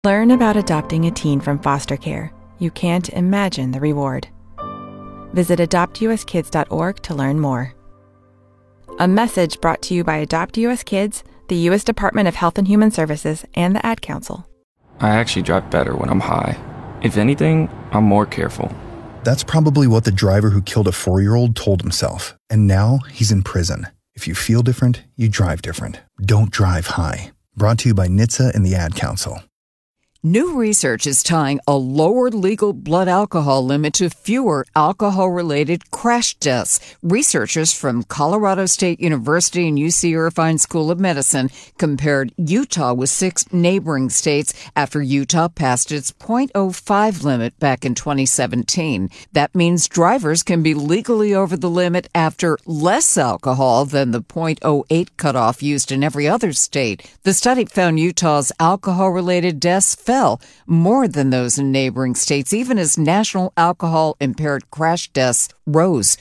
Learn about adopting a teen from foster care. You can't imagine the reward. Visit adoptuskids.org to learn more. A message brought to you by Adopt US Kids, the U.S. Department of Health and Human Services, and the Ad Council. I actually drive better when I'm high. If anything, I'm more careful. That's probably what the driver who killed a 4-year-old told himself, and now he's in prison. If you feel different, you drive different. Don't drive high. Brought to you by NHTSA and the Ad Council. New research is tying a lower legal blood alcohol limit to fewer alcohol-related crash deaths. Researchers from Colorado State University and UC Irvine School of Medicine compared Utah with 6 neighboring states after Utah passed its .05 limit back in 2017. That means drivers can be legally over the limit after less alcohol than the .08 cutoff used in every other state. The study found Utah's alcohol-related deaths fell more than those in neighboring states, even as national alcohol-impaired crash deaths rose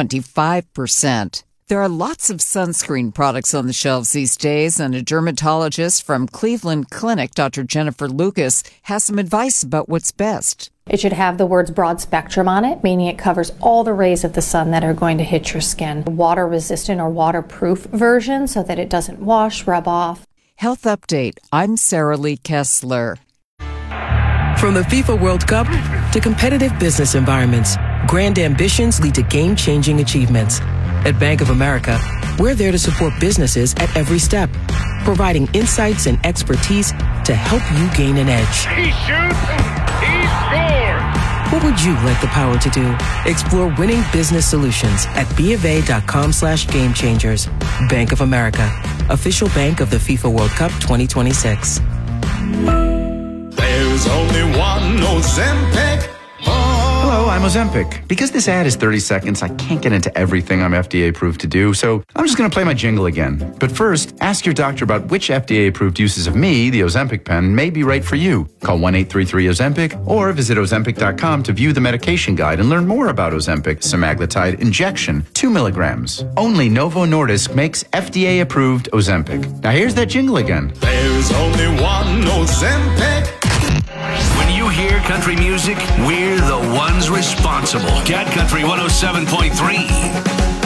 25%. There are lots of sunscreen products on the shelves these days, and a dermatologist from Cleveland Clinic, Dr. Jennifer Lucas, has some advice about what's best. It should have the words broad spectrum on it, meaning it covers all the rays of the sun that are going to hit your skin. Water resistant or waterproof version so that it doesn't wash, rub off. Health Update. I'm Sarah Lee Kessler. From the FIFA World Cup to competitive business environments, grand ambitions lead to game-changing achievements. At Bank of America, we're there to support businesses at every step, providing insights and expertise to help you gain an edge. He shoots, he scores! What would you like the power to do? Explore winning business solutions at BofA.com/gamechangers. Bank of America, official bank of the FIFA World Cup 2026. There's only one Ozempic. Hello, I'm Ozempic. Because this ad is 30 seconds, I can't get into everything I'm FDA approved to do, so I'm just going to play my jingle again. But first, ask your doctor about which FDA approved uses of me, the Ozempic pen, may be right for you. Call 1-833-OZEMPIC or visit Ozempic.com to view the medication guide and learn more about Ozempic semaglutide injection, 2 milligrams. Only Novo Nordisk makes FDA approved Ozempic. Now here's that jingle again. There's only one Ozempic. When you hear country music, we're the ones responsible. Cat Country 107.3.